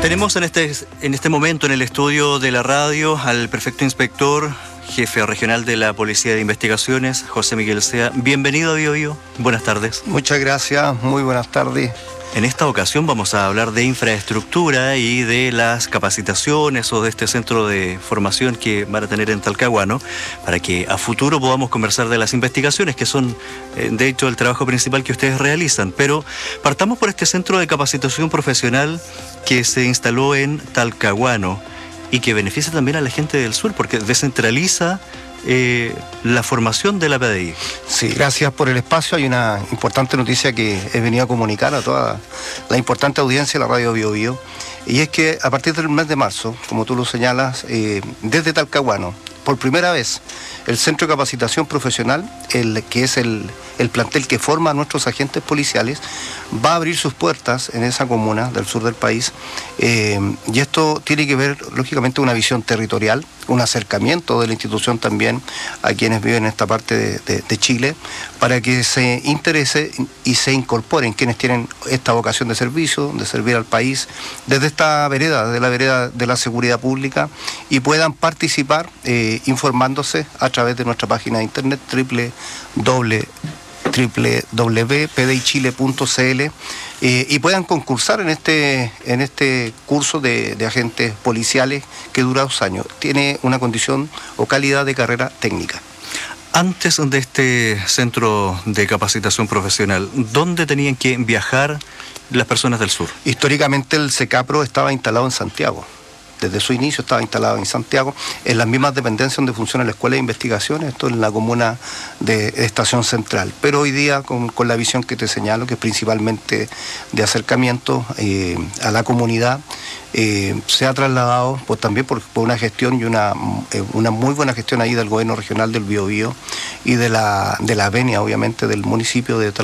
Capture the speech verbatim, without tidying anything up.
Tenemos en este, en este momento en el estudio de la radio al prefecto inspector, jefe regional de la Policía de Investigaciones, José Miguel Sea. Bienvenido a Bio Bio. Buenas tardes. Muchas gracias, muy buenas tardes. En esta ocasión vamos a hablar de infraestructura y de las capacitaciones o de este centro de formación que van a tener en Talcahuano, para que a futuro podamos conversar de las investigaciones, que son eh, de hecho el trabajo principal que ustedes realizan. Pero partamos por este centro de capacitación profesional que se instaló en Talcahuano y que beneficia también a la gente del sur, porque descentraliza Eh, la formación de la P D I. Sí, gracias por el espacio. Hay una importante noticia que he venido a comunicar a toda la importante audiencia de la radio Bio Bio, y es que a partir del mes de marzo, como tú lo señalas, eh, desde Talcahuano, por primera vez, el Centro de Capacitación Profesional, el que es el, el plantel que forma a nuestros agentes policiales, va a abrir sus puertas en esa comuna del sur del país, eh, y esto tiene que ver, lógicamente, una visión territorial, un acercamiento de la institución también a quienes viven en esta parte de, de, de Chile, para que se interese y se incorporen quienes tienen esta vocación de servicio, de servir al país, desde esta vereda, de la vereda de la seguridad pública, y puedan participar eh, informándose a través de nuestra página de internet w w w punto p d i chile punto c l eh, y puedan concursar en este, en este curso de, de agentes policiales que dura dos años. Tiene una condición o calidad de carrera técnica. Antes de este centro de capacitación profesional, ¿dónde tenían que viajar las personas del sur? Históricamente el SECAPRO estaba instalado en Santiago. Desde su inicio estaba instalado en Santiago, en las mismas dependencias donde funciona la Escuela de Investigaciones, esto en la comuna de Estación Central. Pero hoy día, con, con la visión que te señalo, que es principalmente de acercamiento eh, a la comunidad, eh, se ha trasladado pues, también por, por una gestión y una, eh, una muy buena gestión ahí del gobierno regional del Biobío y de la, de la venia, obviamente, del municipio de Talcahuano,